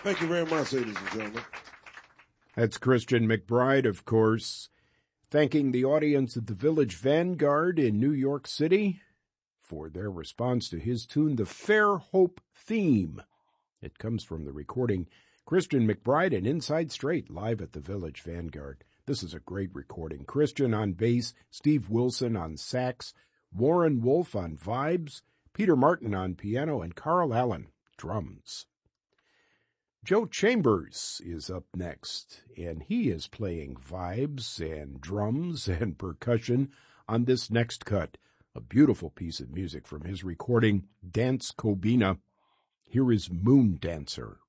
Thank you very much, ladies and gentlemen. That's Christian McBride, of course, thanking the audience at the Village Vanguard in New York City for their response to his tune, The Fair Hope Theme. It comes from the recording Christian McBride and Inside Straight live at the Village Vanguard. This is a great recording. Christian on bass, Steve Wilson on sax, Warren Wolf on vibes, Peter Martin on piano, and Carl Allen, drums. Joe Chambers is up next, and he is playing vibes and drums and percussion on this next cut, a beautiful piece of music from his recording, Dance Kobina. Here is Moon Dancer.